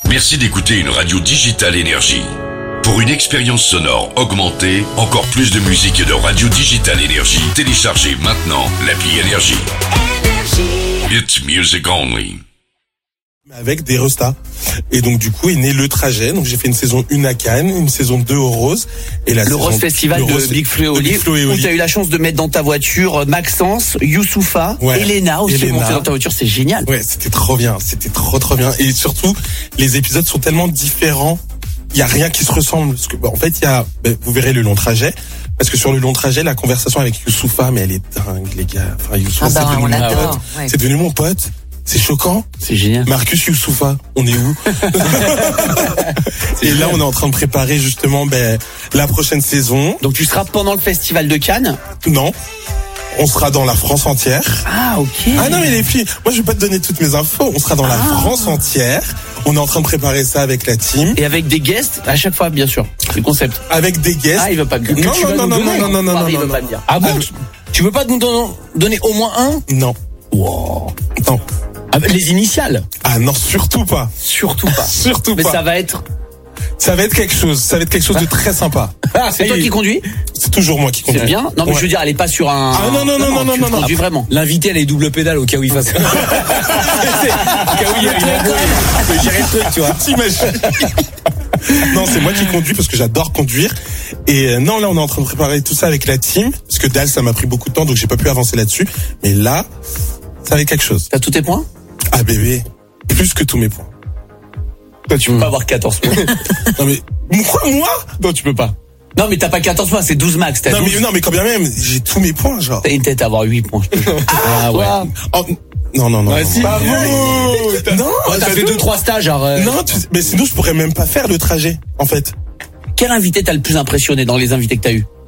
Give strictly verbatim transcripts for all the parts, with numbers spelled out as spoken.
Merci d'écouter une radio Digital Énergie. Pour une expérience sonore augmentée, encore plus de musique et de radio Digital Énergie, téléchargez maintenant l'appli Énergie. It's music only. Avec des restas. Et donc du coup est né le trajet. Donc j'ai fait une saison un à Cannes, une saison deux au Rose et la le saison, Rose Festival le de Rose, Big Flo et Oli, où tu as eu la chance de mettre dans ta voiture Maxence, Youssoufa, ouais, Elena aussi Elena. montée dans ta voiture, c'est génial. Ouais, c'était trop bien, c'était trop trop bien. Et surtout, les épisodes sont tellement différents, il y a rien qui se ressemble. Parce que, bah, en fait, il y a, bah, vous verrez le long trajet. Parce que sur le long trajet, la conversation avec Youssoufa, mais elle est dingue, les gars. Enfin, Youssoufa, ah bah, c'est devenu mon l'adore. pote. Ouais. C'est devenu mon pote. C'est choquant. C'est génial. Marcus Youssoufa, on est où? Et là, on est en train de préparer justement ben, la prochaine saison. Donc tu seras pendant le festival de Cannes? Non. On sera dans la France entière. Ah, ok. Ah non, mais les filles, moi je vais pas te donner toutes mes infos. On sera dans la Ah. France entière. On est en train de préparer ça avec la team. Et avec des guests à chaque fois, bien sûr. Le concept. Avec des guests. Ah, il veut pas me dire. Non, Que tu non, vas non, nous non, donner. non, non, non, Paris, non, il veut non, pas non. me dire. Ah bon? Ah, tu, tu veux pas nous don- donner au moins un? Non. Wow. Non. Ah, les initiales? Ah non, surtout pas. Surtout pas. Surtout Mais pas. ça va être. Ça va être quelque chose. Ça va être quelque chose de très sympa. Ah, C'est toi qui conduis? C'est toujours moi qui conduis. C'est bien. Non, mais Ouais. je veux dire, elle est pas sur un. Ah, non, non, non, non, non, tu non, non. conduis vraiment. L'invité, elle est double pédale au cas où il fasse. Au cas où il y a une embrouille, il peut gérer le truc, tu vois. T'imagines? Non, c'est moi qui conduis parce que j'adore conduire. Et euh, non, là, on est en train de préparer tout ça avec la team. Parce que Dal, ça m'a pris beaucoup de temps, donc j'ai pas pu avancer là-dessus. Mais là, ça va être quelque chose. T'as tous tes points? Ah, bébé. Plus que tous mes points. Toi, tu peux pas avoir quatorze points. Non, mais, moi, moi? Non, tu peux pas. Non, mais t'as pas quatorze points, c'est douze max. T'as Non, douze. mais, non, mais quand bien même, j'ai tous mes points, genre. T'as une tête à avoir huit points, je te jure. Ah ouais. Oh, non, non, non. Ouais, non, si. non. Bravo. Non, Ouais, t'as fait deux, trois stages, genre. euh, non, tu- mais sinon, je pourrais même pas faire le trajet, en fait. Quel invité t'as le plus impressionné dans les invités que t'as eu?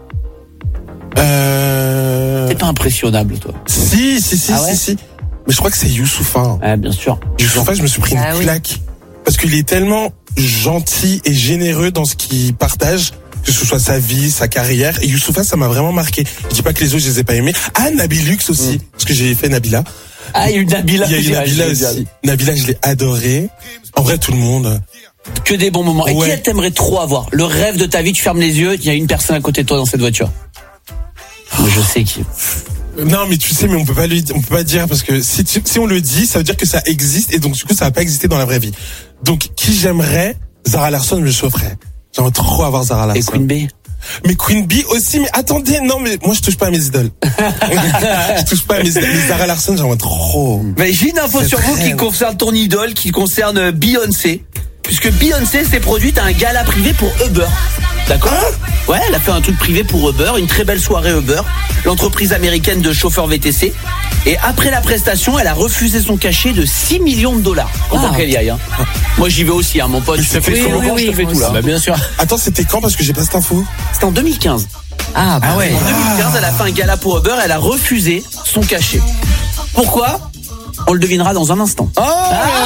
Euh... T'es pas impressionnable, toi. Si, si, si, Ah ouais si, si. Mais je crois que c'est Youssoufa. Ouais, bien sûr. Youssoufa, je me suis pris une Ah oui. claque. Parce qu'il est tellement gentil et généreux dans ce qu'il partage, que ce soit sa vie, sa carrière. Et Youssoufa, ça m'a vraiment marqué. Je dis pas que les autres, je les ai pas aimés. Ah, Nabilux aussi. Mm. Parce que j'ai fait Nabila. Ah, il y a eu Nabila. Il y a eu j'ai- Nabila j'ai- aussi. Nabila, je l'ai adoré. En vrai, tout le monde. Que des bons moments. Et Ouais. qui t'aimerais trop avoir? Le rêve de ta vie, tu fermes les yeux, il y a une personne à côté de toi dans cette voiture. Moi, je sais qui. Non, mais tu sais, mais on peut pas lui, on peut pas dire parce que si, tu- si on le dit, ça veut dire que ça existe et donc du coup, ça va pas exister dans la vraie vie. Donc, qui j'aimerais? Zara Larsson me chaufferait. J'aimerais trop avoir Zara Et Larsson. Queen Bee. Mais Queen Bee aussi, mais attendez, non, mais moi je touche pas à mes idoles. Je touche pas à mes idoles. Mais Zara Larsson, j'aimerais trop. Mais j'ai une info C'est sur vous très qui bien. concerne ton idole, qui concerne Beyoncé. Puisque Beyoncé s'est produite à un gala privé pour Uber. D'accord? Ouais, elle a fait un truc privé pour Uber, une très belle soirée Uber, l'entreprise américaine de chauffeurs V T C. Et après la prestation, elle a refusé son cachet de six millions de dollars. Content Ah. qu'elle y aille, hein. Moi j'y vais aussi, hein, mon pote. Je te fais Oui, sur le oui, banc, je te oui, fais moi tout là. aussi. Bah, bien sûr. Attends, c'était quand? Parce que j'ai pas cette info. C'était en deux mille quinze. Ah, bah, Ah ouais. En deux mille quinze, elle a fait un gala pour Uber, elle a refusé son cachet. Pourquoi? On le devinera dans un instant. Oh